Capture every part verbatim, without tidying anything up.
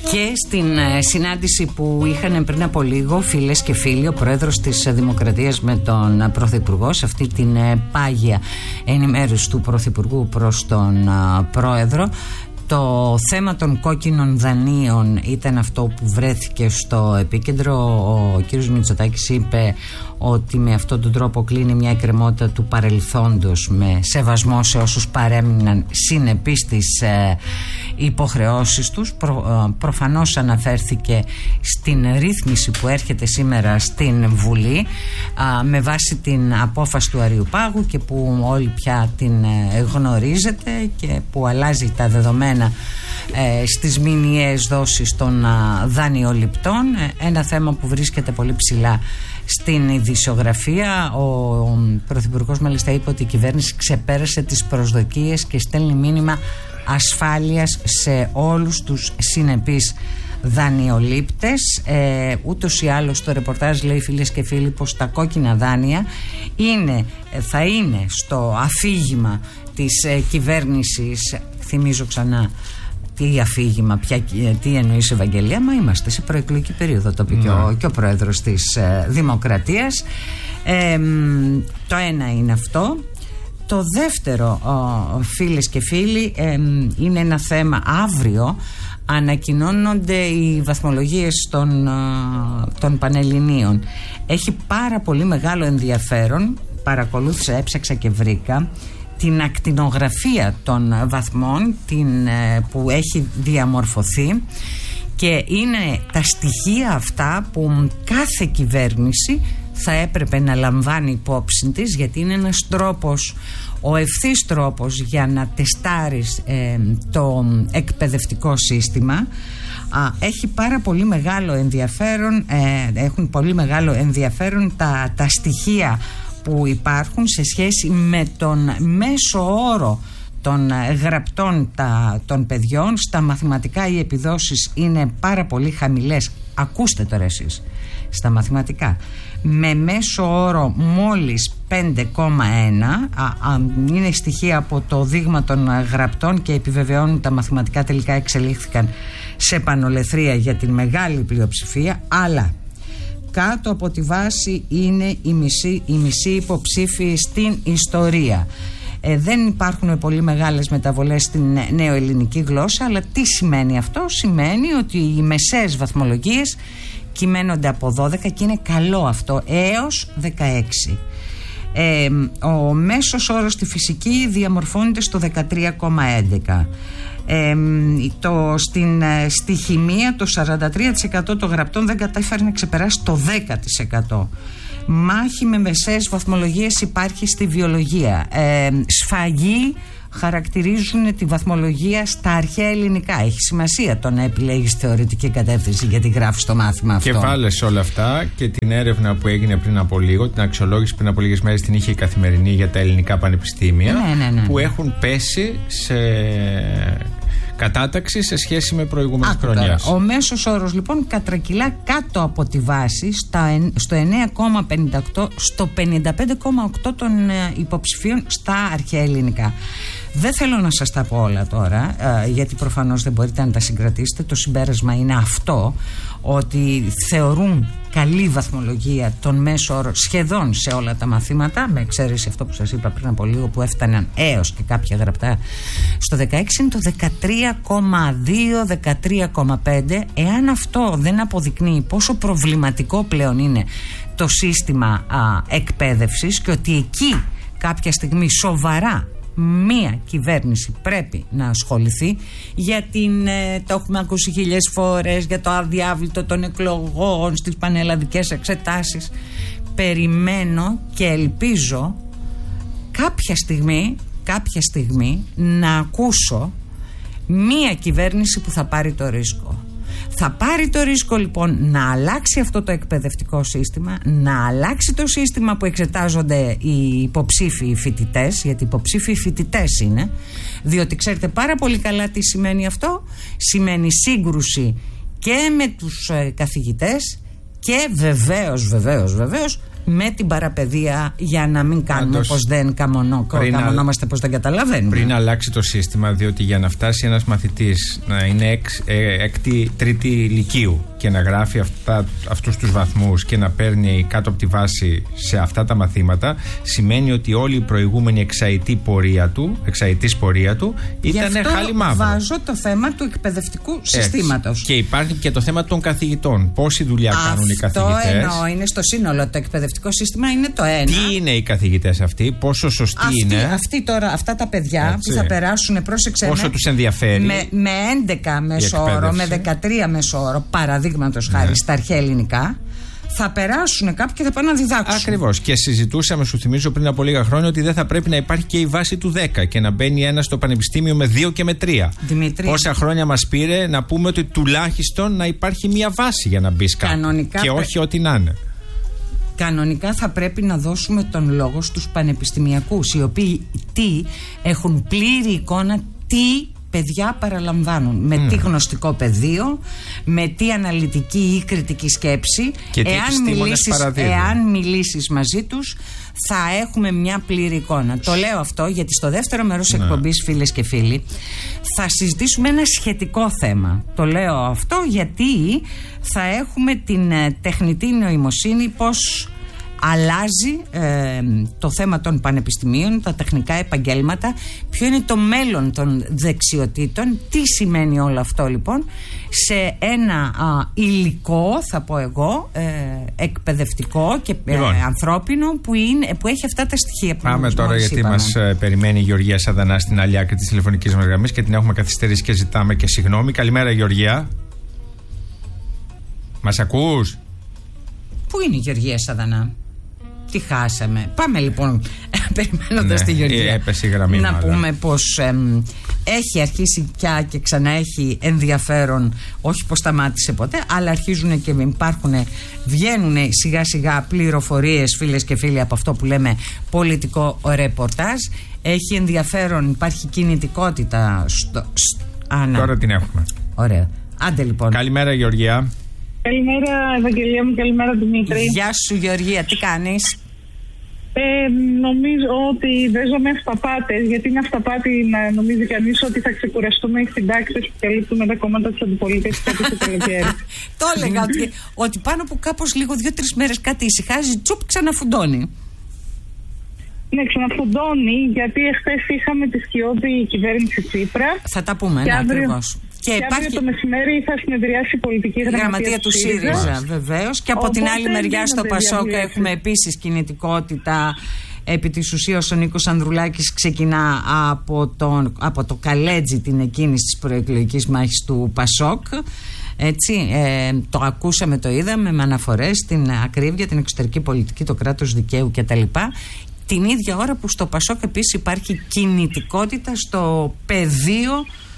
Και στην συνάντηση που είχαν πριν από λίγο φίλες και φίλοι, ο πρόεδρος της Δημοκρατίας με τον Πρωθυπουργό, σε αυτή την πάγια ενημέρωση του Πρωθυπουργού προς τον πρόεδρο, το θέμα των κόκκινων δανείων ήταν αυτό που βρέθηκε στο επίκεντρο. Ο κ. Μητσοτάκης είπε ότι με αυτόν τον τρόπο κλείνει μια εκκρεμότητα του παρελθόντος, με σεβασμό σε όσους παρέμειναν συνεπείς στις ε, υποχρεώσεις τους. Προ, ε, προφανώς αναφέρθηκε στην ρύθμιση που έρχεται σήμερα στην Βουλή ε, με βάση την απόφαση του Αριουπάγου και που όλοι πια την ε, γνωρίζετε και που αλλάζει τα δεδομένα ε, στις μηνιαίες δόσεις των ε, δανειοληπτών. Ε, ένα θέμα που βρίσκεται πολύ ψηλά στην ειδησιογραφία. Ο, ο Πρωθυπουργός μάλιστα είπε ότι η κυβέρνηση ξεπέρασε τις προσδοκίες και στέλνει μήνυμα ασφάλειας σε όλους τους συνεπείς δανειολήπτες. Ε, ούτως ή άλλως στο ρεπορτάζ λέει, φίλες και φίλοι, πως τα κόκκινα δάνεια είναι, θα είναι στο αφήγημα της ε, κυβέρνησης. Θυμίζω ξανά τι αφήγημα, ποια, τι εννοείς Ευαγγελία, μα είμαστε σε προεκλογική περίοδο, το είπε ναι. και, ο, και ο πρόεδρος της ε, Δημοκρατίας. Ε, το ένα είναι αυτό. Το δεύτερο, ο, φίλες και φίλοι, ε, είναι ένα θέμα. Αύριο ανακοινώνονται οι βαθμολογίες των, των Πανελληνίων. Έχει πάρα πολύ μεγάλο ενδιαφέρον. Παρακολούθησα, έψαξα και βρήκα την ακτινογραφία των βαθμών την, που έχει διαμορφωθεί, και είναι τα στοιχεία αυτά που κάθε κυβέρνηση θα έπρεπε να λαμβάνει υπόψη της, γιατί είναι ένας τρόπος, ο ευθύς τρόπος για να τεστάρεις ε, το εκπαιδευτικό σύστημα. Α, έχει πάρα πολύ μεγάλο ενδιαφέρον, ε, έχουν πολύ μεγάλο ενδιαφέρον τα, τα στοιχεία που υπάρχουν σε σχέση με τον μέσο όρο των γραπτών τα, των παιδιών. Στα μαθηματικά οι επιδόσεις είναι πάρα πολύ χαμηλές. Ακούστε τώρα εσείς, στα μαθηματικά με μέσο όρο μόλις πέντε κόμμα ένα. Α, α, είναι στοιχεία από το δείγμα των γραπτών και επιβεβαιώνουν τα μαθηματικά τελικά εξελίχθηκαν σε πανολεθρία για την μεγάλη πλειοψηφία, αλλά κάτω από τη βάση είναι οι μισοί, οι μισοί υποψήφοι στην ιστορία. Ε, δεν υπάρχουν πολύ μεγάλες μεταβολές στην νεοελληνική γλώσσα, αλλά τι σημαίνει αυτό? Σημαίνει ότι οι μεσαίες βαθμολογίες κυμαίνονται από δώδεκα, και είναι καλό αυτό, έως δεκαέξι. Ε, ο μέσος όρος στη φυσική διαμορφώνεται στο δεκατρία κόμμα έντεκα. Ε, το, στην, στη χημεία το σαράντα τρία τοις εκατό των γραπτών δεν κατάφερε να ξεπεράσει το δέκα τοις εκατό. Μάχη με μεσαίες βαθμολογίες υπάρχει στη βιολογία. Ε, σφαγή χαρακτηρίζουν τη βαθμολογία στα αρχαία ελληνικά. Έχει σημασία το να επιλέγεις θεωρητική κατεύθυνση γιατί γράφεις το μάθημα αυτό. Και βάλες όλα αυτά και την έρευνα που έγινε πριν από λίγο, την αξιολόγηση πριν από λίγες μέρες την είχε η Καθημερινή για τα ελληνικά πανεπιστήμια, ναι, ναι, ναι, ναι. που έχουν πέσει σε κατάταξη σε σχέση με προηγούμενες χρονιές. Ο μέσος όρος λοιπόν κατρακυλά κάτω από τη βάση στα, στο εννέα κόμμα πενήντα οκτώ, στο πενήντα πέντε κόμμα οκτώ των υποψηφίων στα αρχαία ελληνικά. Δεν θέλω να σας τα πω όλα τώρα, γιατί προφανώς δεν μπορείτε να τα συγκρατήσετε. Το συμπέρασμα είναι αυτό, ότι θεωρούν καλή βαθμολογία τον μέσο όρο σχεδόν σε όλα τα μαθήματα, με εξαίρεση αυτό που σας είπα πριν από λίγο που έφταναν έως και κάποια γραπτά στο δεκαέξι, είναι το δεκατρία κόμμα δύο, δεκατρία κόμμα πέντε. Εάν αυτό δεν αποδεικνύει πόσο προβληματικό πλέον είναι το σύστημα α, εκπαίδευσης, και ότι εκεί κάποια στιγμή σοβαρά μία κυβέρνηση πρέπει να ασχοληθεί, για την, ε, το έχουμε ακούσει χίλιες φορές, για το αδιάβλητο των εκλογών στις πανελλαδικές εξετάσεις. Περιμένω και ελπίζω κάποια στιγμή, κάποια στιγμή να ακούσω μία κυβέρνηση που θα πάρει το ρίσκο. Θα πάρει το ρίσκο λοιπόν να αλλάξει αυτό το εκπαιδευτικό σύστημα, να αλλάξει το σύστημα που εξετάζονται οι υποψήφιοι φοιτητές, γιατί υποψήφιοι φοιτητές είναι, διότι ξέρετε πάρα πολύ καλά τι σημαίνει αυτό. Σημαίνει σύγκρουση και με τους ε, καθηγητές και βεβαίως, βεβαίως, βεβαίως με την παραπαιδεία για να μην κάνουμε Άντως, πως δεν καμονό, καμονόμαστε, πως δεν καταλαβαίνουμε. Πριν αλλάξει το σύστημα, διότι για να φτάσει ένας μαθητής να είναι εξ, ε, έκτη, τρίτη λυκείου και να γράφει αυτά, αυτούς τους βαθμούς και να παίρνει κάτω από τη βάση σε αυτά τα μαθήματα, σημαίνει ότι όλη η προηγούμενη εξαετή πορεία του, εξαετής πορεία του ήταν χάλι μαύρο. Βάζω το θέμα του εκπαιδευτικού Έτσι. συστήματος. Και υπάρχει και το θέμα των καθηγητών. Πόση δουλειά Αυτό κάνουν οι καθηγητές. Αυτό εννοώ, είναι στο σύνολο. Το εκπαιδευτικό σύστημα είναι το ένα. Τι είναι οι καθηγητές αυτοί, πόσο σωστοί αυτοί, είναι. Αυτοί τώρα, αυτά τα παιδιά Έτσι. που θα περάσουν, πρόσεξε πόσο με, τους ενδιαφέρει. Με, με έντεκα μέσο όρο, με δεκατρία μέσο όρο, παραδείγματος ναι. χάρη στα αρχαία ελληνικά, θα περάσουν κάποιοι και θα πάνε να διδάξουν. Ακριβώς. Και συζητούσαμε, σου θυμίζω πριν από λίγα χρόνια, ότι δεν θα πρέπει να υπάρχει και η βάση του δέκα και να μπαίνει ένα στο πανεπιστήμιο με δύο και με τρία. Δημήτρη. Πόσα χρόνια μας πήρε να πούμε ότι τουλάχιστον να υπάρχει μια βάση για να μπει κάπου. Και όχι ό,τι να είναι. Κανονικά θα πρέπει να δώσουμε τον λόγο στους πανεπιστημιακούς, οι οποίοι τι έχουν πλήρη εικόνα τι παιδιά παραλαμβάνουν, με mm. τι γνωστικό πεδίο, με τι αναλυτική ή κριτική σκέψη. Και τι εάν, μιλήσεις, εάν μιλήσεις μαζί τους θα έχουμε μια πλήρη εικόνα. Το λέω αυτό γιατί στο δεύτερο μέρος ναι. εκπομπής, φίλες και φίλοι, θα συζητήσουμε ένα σχετικό θέμα. Το λέω αυτό γιατί θα έχουμε την τεχνητή νοημοσύνη, πώς αλλάζει ε, το θέμα των πανεπιστημίων, τα τεχνικά επαγγέλματα, ποιο είναι το μέλλον των δεξιοτήτων, τι σημαίνει όλο αυτό λοιπόν σε ένα α, υλικό, θα πω εγώ, ε, εκπαιδευτικό και ε, λοιπόν, ανθρώπινο που, είναι, που έχει αυτά τα στοιχεία που Πάμε τώρα γιατί είπαμε. Μας ε, περιμένει η Γεωργία Σαδανά στην άλλη άκρη της τηλεφωνικής μας γραμμής και την έχουμε καθυστερήσει και ζητάμε και συγγνώμη. Καλημέρα Γεωργία. Μας ακούς? Πού είναι η Γεωργία Σαδανά? Τι χάσαμε. Πάμε λοιπόν, περιμένοντας ναι, τη Γεωργία, έπεσε η γραμμή, να μάλλον. πούμε πως εμ, έχει αρχίσει πια και ξανά έχει ενδιαφέρον, όχι πως σταμάτησε ποτέ, αλλά αρχίζουν και υπάρχουν, βγαίνουν σιγά σιγά πληροφορίες, φίλες και φίλοι, από αυτό που λέμε πολιτικό ρεπορτάζ. Έχει ενδιαφέρον, υπάρχει κινητικότητα στο, στο, α, να. Τώρα την έχουμε. Ωραία. Άντε λοιπόν. Καλημέρα Γεωργία. Καλημέρα Ευαγγελία μου, καλημέρα Δημήτρη. Γεια σου Γεωργία, τι κάνεις? Ε, νομίζω ότι δέζομαι αυταπάτες, γιατί είναι αυταπάτη να νομίζει κανείς ότι θα ξεκουραστούμε οι συντάξεις που καλύπτουμε τα κόμματα της αντιπολίτευσης από το καλοκαίρι. Το έλεγα ότι, ότι πάνω από κάπως λίγο δύο-τρεις μέρες κάτι ησυχάζει, τσουπ ξαναφουντώνει. Ναι, ξαναφουντώνει, γιατί εχθές είχαμε τη σκιώδη κυβέρνηση Τσίπρα. Θα τα πούμε, ναι, ακριβώς. Και, και υπάρχει... αύριο το μεσημέρι θα συνεδριάσει η πολιτική γραμματεία, γραμματεία του ΣΥΡΙΖΑ, ΣΥΡΙΖΑ βεβαίως. Και από Οπότε την άλλη μεριά στο Πασόκ έχουμε επίσης κινητικότητα. Επί της ουσίας ο Νίκος Ανδρουλάκης ξεκινά από, τον, από το καλέτζι την εκκίνηση της προεκλογικής μάχης του Πασόκ. Έτσι, ε, το ακούσαμε, το είδαμε με αναφορές στην ακρίβεια, την εξωτερική πολιτική, το κράτος δικαίου κτλ. Την ίδια ώρα που στο Πασόκ επίσης υπάρχει κινητικότητα στο πεδίο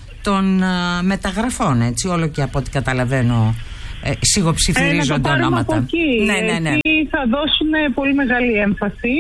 των α, μεταγραφών, έτσι, όλο και από ό,τι καταλαβαίνω ε, σιγοψηφιρίζονται ε, ονόματα. Από εκεί. Ναι, ναι, ναι. Εκεί θα δώσουν πολύ μεγάλη έμφαση.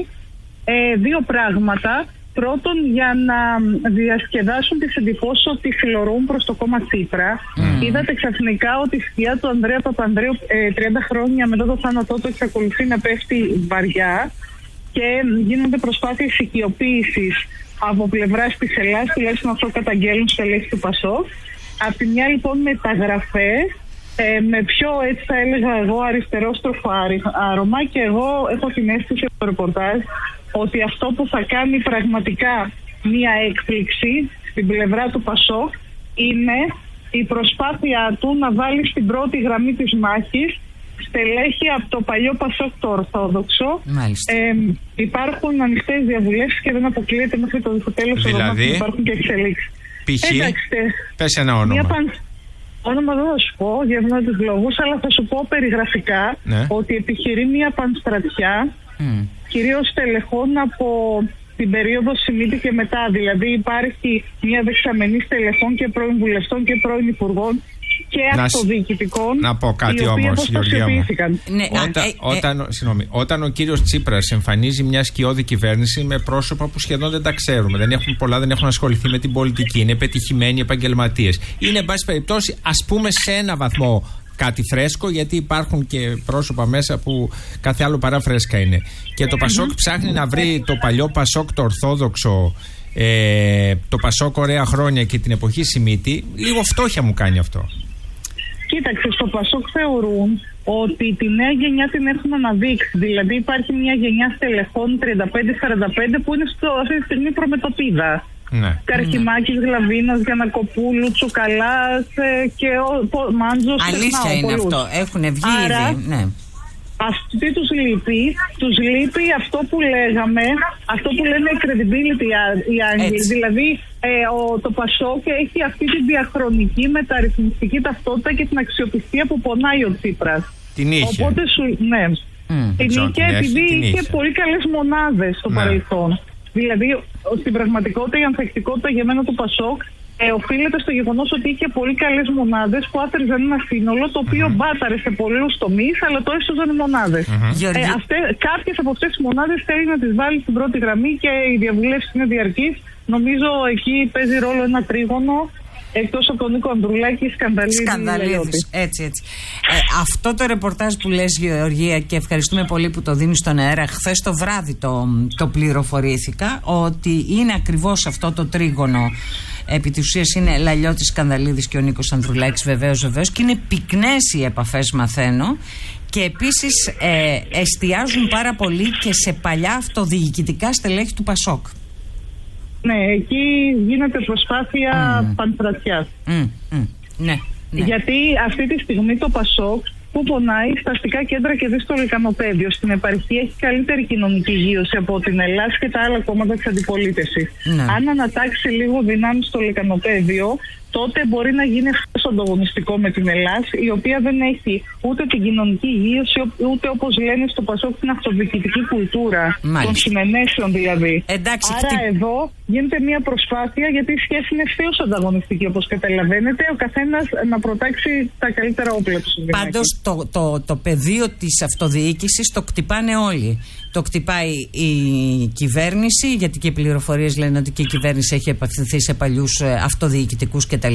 Ε, δύο πράγματα. Πρώτον, για να διασκεδάσουν τις εντυπώσεις ότι φιλορούν προς το κόμμα Τσίπρα. Mm. Είδατε ξαφνικά ότι η σκιά του Ανδρέα Παπανδρέου ε, τριάντα χρόνια μετά το θάνατό του εξακολουθεί να πέφτει βαριά και γίνονται προσπάθειες οικειοποίησης από πλευράς της Ελλάδας, τουλάχιστον αυτό καταγγέλνουν στελέχη του ΠΑΣΟΚ. Απ' τη μια λοιπόν μεταγραφές ε, με πιο, έτσι θα έλεγα εγώ, αριστερόστροφο άρωμα, και εγώ έχω την αίσθηση από το ρεπορτάζ ότι αυτό που θα κάνει πραγματικά μία έκπληξη στην πλευρά του ΠΑΣΟΚ είναι η προσπάθεια του να βάλει στην πρώτη γραμμή της μάχης στελέχη από το παλιό Πασόκ, το Ορθόδοξο. Ε, υπάρχουν ανοιχτές διαβουλεύσεις και δεν αποκλείεται μέχρι το τέλος του εβδομάδας να υπάρχουν και εξελίξεις. Π.χ. πες ένα όνομα. Παν... Όνομα δεν θα σου πω για τους λόγους, αλλά θα σου πω περιγραφικά, ναι, ότι επιχειρεί μια πανστρατιά mm. κυρίως στελεχών από την περίοδο Σιμίτη και μετά. Δηλαδή υπάρχει μια δεξαμενή στελεχών και πρώην βουλευτών και πρώην υπουργών και αυτοδιοικητικών. Να πω κάτι όμως, Γεωργία μου. Ναι, όταν, ε, ε, όταν, ε, συγνώμη, όταν ο κύριος Τσίπρας εμφανίζει μια σκιώδη κυβέρνηση με πρόσωπα που σχεδόν δεν τα ξέρουμε, δεν έχουν πολλά, δεν έχουν ασχοληθεί με την πολιτική, είναι πετυχημένοι επαγγελματίες, είναι εν πάση περιπτώσει, ας πούμε, σε ένα βαθμό κάτι φρέσκο, γιατί υπάρχουν και πρόσωπα μέσα που κάθε άλλο παρά φρέσκα είναι. Και το Πασόκ mm-hmm. ψάχνει να βρει το παλιό Πασόκ, το ορθόδοξο, ε, το Πασόκ ωραία χρόνια και την εποχή Σιμίτη. Λίγο φτώχεια μου κάνει αυτό. Κοίταξε, στο Πασόκ θεωρούν ότι τη νέα γενιά την έχουν αναδείξει. Δηλαδή υπάρχει μια γενιά στελεχών τριάντα πέντε σαράντα πέντε που είναι στο, αυτή τη στιγμή προμετωπίδα. Ναι. Καρχημάκης, ναι. Γλαβίνας, Γιαννακοπούλου, Τσουκαλάς ε, και ο, ο Μάντζος. Αλήθεια να, είναι πολλούς. Αυτό. Έχουν βγει Άρα, ήδη. Ναι. Αυτή τους λείπει, τους λείπει αυτό που λέγαμε, αυτό που λένε credibility οι Άγγλοι. Δηλαδή ε, ο, το Πασόκ έχει αυτή τη διαχρονική μεταρρυθμιστική ταυτότητα και την αξιοπιστία που πονάει ο Τσίπρας. Την είχε. Οπότε σου, ναι. Mm. Την είχε επειδή την είχε πολύ καλές μονάδες στο ναι. παρελθόν. Δηλαδή στην πραγματικότητα η ανθεκτικότητα για μένα του Πασόκ Ε, οφείλεται στο γεγονός ότι είχε πολύ καλές μονάδες που άθροιζαν ένα σύνολο το οποίο mm-hmm. μπάταρε σε πολλούς τομείς, αλλά το έσωζαν οι μονάδες. Mm-hmm. Ε, αυτές, κάποιες από αυτές τις μονάδες θέλει να τις βάλει στην πρώτη γραμμή και η διαβούλευση είναι διαρκής. Νομίζω εκεί παίζει ρόλο ένα τρίγωνο. Εκτός από τον Νίκο Ανδρουλάκη, Σκανδαλίδης. Σκανδαλίδης, έτσι, έτσι. Ε, αυτό το ρεπορτάζ που λες, Γεωργία, και ευχαριστούμε πολύ που το δίνεις στον αέρα, χθες το βράδυ το, το πληροφορήθηκα, ότι είναι ακριβώς αυτό το τρίγωνο. Επί της ουσίας είναι Λαλιώτης, Σκανδαλίδης και ο Νίκος Ανδρουλάκης, βεβαίως, βεβαίως, και είναι πυκνές οι επαφές, μαθαίνω. Και επίσης ε, εστιάζουν πάρα πολύ και σε παλιά αυτοδιοικητικά στελέχη του Πασόκ. Ναι, εκεί γίνεται προσπάθεια mm. πανστρατιάς. Mm, mm, ναι, ναι. Γιατί αυτή τη στιγμή το Πασόκ που πονάει στα αστικά κέντρα και δει στο λικανοπαίδιο. Στην επαρχία έχει καλύτερη κοινωνική υγείωση από την Ελλάδα και τα άλλα κόμματα της αντιπολίτευσης. Ναι. Αν ανατάξει λίγο δυνάμεις στο λικανοπαίδιο, τότε μπορεί να γίνει ευθέως ανταγωνιστικό με την Ελλάδα, η οποία δεν έχει ούτε την κοινωνική υγείωση, ούτε, όπως λένε στο Πασόκ, την αυτοδιοικητική κουλτούρα. Μάλιστα. Των συνενέσεων δηλαδή. Εντάξει, Άρα χτι... εδώ γίνεται μια προσπάθεια, γιατί η σχέση είναι ευθέως ανταγωνιστική, όπως καταλαβαίνετε, ο καθένας να προτάξει τα καλύτερα όπλα του. Πάντως το, το, το πεδίο της αυτοδιοίκησης το κτυπάνε όλοι. Το κτυπάει η κυβέρνηση, γιατί και οι πληροφορίες λένε ότι και η κυβέρνηση έχει επαφηθεί σε παλιούς αυτοδιοικητικούς κτλ.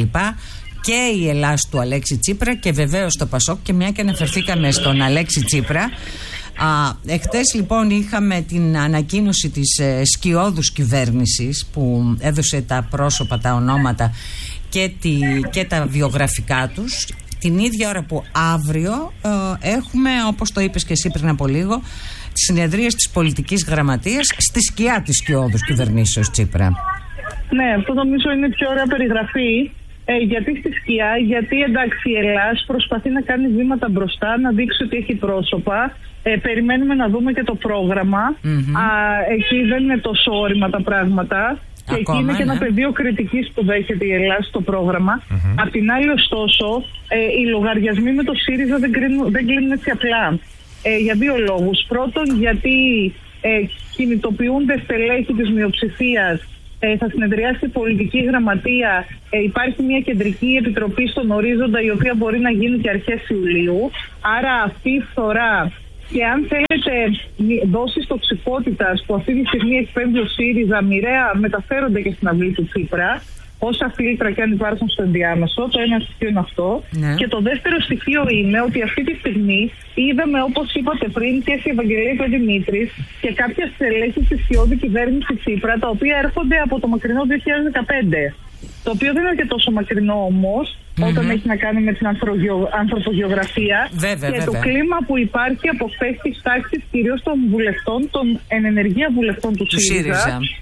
Και η Ελλάς του Αλέξη Τσίπρα και βεβαίως το Πασόκ. Και μια και αναφερθήκαμε στον Αλέξη Τσίπρα, α, εχθές λοιπόν είχαμε την ανακοίνωση της ε, σκιώδους κυβέρνησης που έδωσε τα πρόσωπα, τα ονόματα και, τη, και τα βιογραφικά τους, την ίδια ώρα που αύριο ε, έχουμε, όπως το είπες και εσύ πριν από λίγο, τις συνεδρίες της πολιτικής γραμματείας στη σκιά της σκιώδους κυβερνήσεως Τσίπρα. Ναι, αυτό νομίζω είναι πιο ωραία περιγραφή. Ε, γιατί στη σκιά, γιατί εντάξει η Ελλάδα προσπαθεί να κάνει βήματα μπροστά, να δείξει ότι έχει πρόσωπα. Ε, περιμένουμε να δούμε και το πρόγραμμα. Mm-hmm. Α, εκεί δεν είναι τόσο όρημα τα πράγματα. Και ακόμα, εκεί είναι και ναι. ένα πεδίο κριτικής που δέχεται η Ελλάδα στο πρόγραμμα. Mm-hmm. Απ' την άλλη, ωστόσο, ε, οι λογαριασμοί με το ΣΥΡΙΖΑ δεν κλείνουν, δεν κλείνουν έτσι απλά. Ε, για δύο λόγους. Πρώτον, γιατί ε, κινητοποιούνται στελέχη της μειοψηφίας. Ε, θα συνεδριάσει η πολιτική γραμματεία. Ε, υπάρχει μια κεντρική επιτροπή στον ορίζοντα, η οποία μπορεί να γίνει και αρχές Ιουλίου. Άρα αυτή η φθορά και αν θέλετε δόσεις τοξικότητας που αυτή τη στιγμή εκπέμπει ο ΣΥΡΙΖΑ μοιραία μεταφέρονται και στην αυλή του Τσίπρα, όσα φίλτρα και αν υπάρχουν στο ενδιάμεσο. Το ένα στοιχείο είναι αυτό. Ναι. Και το δεύτερο στοιχείο είναι ότι αυτή τη στιγμή είδαμε, όπως είπατε πριν, και στη Ευαγγελία και ο Δημήτρης και κάποια στελέχη στη σκιώδη κυβέρνηση Τσίπρα, τα οποία έρχονται από το μακρινό δύο χιλιάδες δεκαπέντε. Το οποίο δεν είναι και τόσο μακρινό όμως, mm-hmm. όταν έχει να κάνει με την ανθρωπογεω... ανθρωπογεωγραφία. Βέβαια, και βέβαια. το κλίμα που υπάρχει από χθες της τάξης, κυρίως των βουλευτών, των εν ενεργεία βουλευτών του, του ΣΥΡΙΖΑ,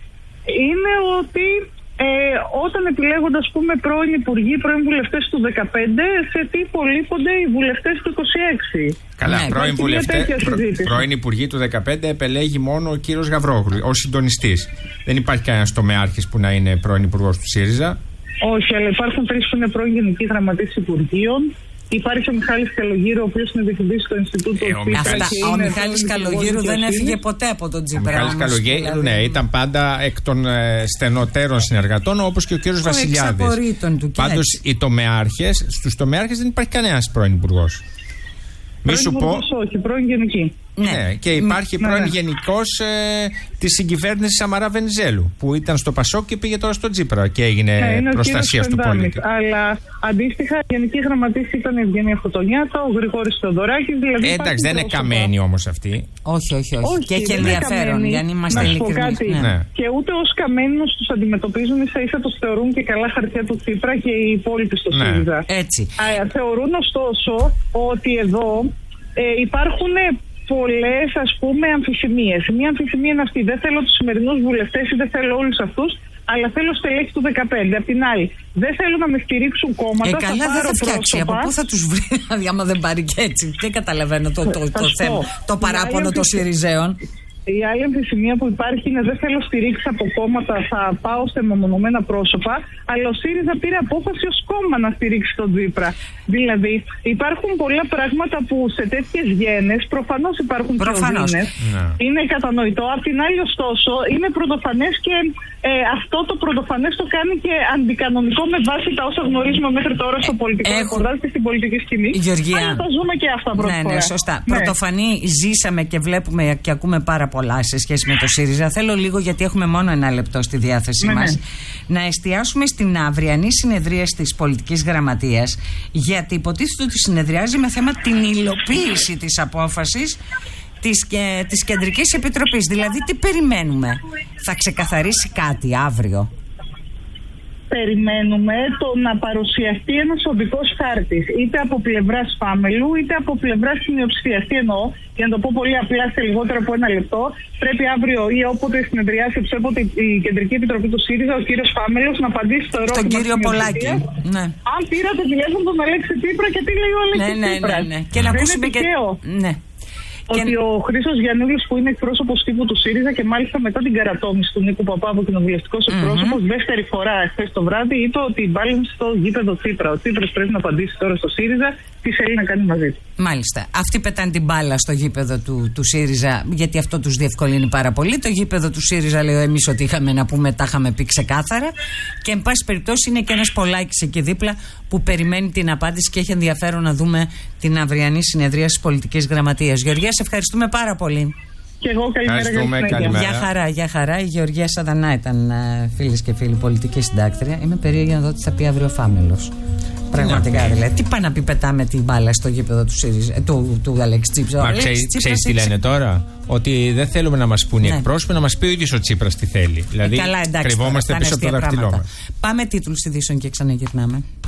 είναι ότι ε, όταν επιλέγονται, ας πούμε, πρώην υπουργοί, πρώην βουλευτές του δεκαπέντε, σε τι υπολείπονται οι βουλευτές του είκοσι έξι. Καλά, ναι, πρώην, βουλευτέ, πρω, πρώην υπουργοί του δεκαπέντε επελέγει μόνο ο κύριος Γαβρόγλου ως συντονιστής. Δεν υπάρχει κανένας τομεάρχης που να είναι πρώην υπουργός του ΣΥΡΙΖΑ. Όχι, αλλά υπάρχουν τρεις που είναι πρώην γενικοί γραμματείς υπουργείων. Υπάρχει ο Μιχάλης Καλογύρου, ο οποίος είναι διευθυντής στο Ινστιτούτο. Ε, ο Μιχάλης, ο Μιχάλης Καλογύρου δεν έφυγε ποτέ από τον Τσίπρα. Ο Μιχάλης Καλογύρου, δηλαδή, ναι, ήταν πάντα εκ των ε, στενοτέρων συνεργατών, όπως και ο κύριος Βασιλιάδης. Πάντως οι τομεάρχες, στους τομεάρχες δεν υπάρχει κανένας πρώην υπουργός. Μη σου πω. Όχι, πρώην γενική. Ναι. ναι. Και υπάρχει ναι. πρώην ναι. γενικός ε, της συγκυβέρνησης Σαμαρά Βενιζέλου, που ήταν στο Πασόκ και πήγε τώρα στο Τσίπρα και έγινε ναι, προστασία του πολίτη. Αλλά αντίστοιχα, γενική γραμματής ήταν η Ευγένεια Φωτονιάτα, ο Γρηγόρης Θεοδωράκης. Δηλαδή ε, εντάξει, δεν είναι καμένη όμως αυτή. Όχι, όχι, όχι. όχι και έχει ενδιαφέρον, για να είμαστε ειλικρινείς. Ναι. Ναι. Και ούτε ως καμένους τους αντιμετωπίζουν, ίσα ίσα τους θεωρούν και καλά χαρτιά του Τσίπρα και οι υπόλοιποι στο ναι. ΣΥΡΙΖΑ. Έτσι. Α, θεωρούν ωστόσο ότι εδώ ε, υπάρχουν πολλές, ας πούμε, αμφισημίες. Μία αμφισημία είναι αυτή: δεν θέλω τους σημερινούς βουλευτές ή δεν θέλω όλους αυτούς, αλλά θέλω στελέχη του δεκαπέντε. Απ' την άλλη, δεν θέλω να με στηρίξουν κόμματα. Ε, καλά, δεν θα φτιάξει. Από πού θα τους βρει, δηλαδή, άμα δεν πάρει και έτσι. Δεν καταλαβαίνω το, το, το, το θέμα, το παράπονο των Συριζέων. Η άλλη αμφισημία που υπάρχει είναι: δεν θέλω στηρίξει από κόμματα, θα πάω σε μεμονωμένα πρόσωπα. Αλλά ο ΣΥΡΙΖΑ πήρε απόφαση ως κόμμα να στηρίξει τον Τσίπρα. Δηλαδή, υπάρχουν πολλά πράγματα που σε τέτοιες γένες προφανώς υπάρχουν προφανώς. Ναι. Είναι κατανοητό. Απ' την άλλη, ωστόσο, είναι πρωτοφανές και ε, αυτό το πρωτοφανές το κάνει και αντικανονικό με βάση τα όσα γνωρίζουμε μέχρι τώρα στο πολιτικό ρεπορτάζ και στην πολιτική σκηνή. Γεωργία. Αλλά τα ζούμε και αυτά πρώτα. Ναι, ναι, σωστά. Ναι. Πρωτοφανή ζήσαμε και βλέπουμε και ακούμε πάρα πολλά σε σχέση με το ΣΥΡΙΖΑ. Θέλω λίγο, γιατί έχουμε μόνο ένα λεπτό στη διάθεσή ναι, μας, ναι. να εστιάσουμε στην αυριανή συνεδρίαση της πολιτικής γραμματείας, γιατί υποτίθεται ότι συνεδριάζει με θέμα την υλοποίηση της απόφασης της, και, της Κεντρικής Επιτροπής. Δηλαδή, τι περιμένουμε? Θα ξεκαθαρίσει κάτι αύριο? Περιμένουμε το να παρουσιαστεί ένας οδικός χάρτης, είτε από πλευράς Φάμελου είτε από πλευράς της μειοψηφίας. Τι εννοώ, για να το πω πολύ απλά σε λιγότερο από ένα λεπτό, πρέπει αύριο ή όποτε συνεδριάσει όποτε η Κεντρική Επιτροπή του ΣΥΡΙΖΑ, ο κύριος Φάμελος να απαντήσει στο ερώτημα. Στον κύριο Πολάκη. Ναι. Αν πήρατε τηλέφωνο τον Αλέξη Τσίπρα και τι λέει ο Αλέξης ναι, Τσίπρας. Ναι, ναι, ναι. Και να ακούσουμε και. Ναι. Ότι και... ο Χρήστος Γιαννούλης, που είναι εκπρόσωπος τύπου του ΣΥΡΙΖΑ και μάλιστα μετά την καρατόμηση του Νίκου Παπάδου, κοινοβουλευτικός εκπρόσωπος, mm-hmm. δεύτερη φορά εχθές το βράδυ, είπε ότι μπάλουν στο γήπεδο Τσίπρα. Ο Τσίπρας πρέπει να απαντήσει τώρα στο ΣΥΡΙΖΑ τι θέλει να κάνει μαζί του. Μάλιστα. Αυτοί πετάνε την μπάλα στο γήπεδο του, του ΣΥΡΙΖΑ, γιατί αυτό τους διευκολύνει πάρα πολύ. Το γήπεδο του ΣΥΡΙΖΑ, λέω, εμείς ότι είχαμε να πούμε, τα είχαμε πει ξεκάθαρα. Και εν πάση περιπτώσει είναι και ένας Πολάκης εκεί δίπλα που περιμένει την απάντηση και έχει ενδιαφέρον να δούμε την αυριανή συνεδρία της πολιτικής γραμματείας. Γεωργία, σε ευχαριστούμε πάρα πολύ. Και εγώ καλημέρα. Γεια χαρά, γεια χαρά. Η Γεωργία Σαδανά ήταν, φίλες και φίλοι, πολιτική συντάκτρια. Είμαι περίεργη να δω τι θα πει αύριο ο Φάμελος. Πραγματικά δηλαδή. Τι πάει να πει, πετάμε την μπάλα στο γήπεδο του, ΣΥΡΙΖΑ, του, του Αλέξη Τσίπρα? Μα ξέρεις τι λένε τώρα? Ότι δεν θέλουμε να μας πούν οι ναι. εκπρόσωποι, να μας πει ο ίδιος ο Τσίπρας τι θέλει. Δηλαδή, ε, καλά, εντάξει, κρυβόμαστε πίσω από το δάχτυλό μας. Πάμε τίτλους ειδήσεων και ξαναγυρνάμε.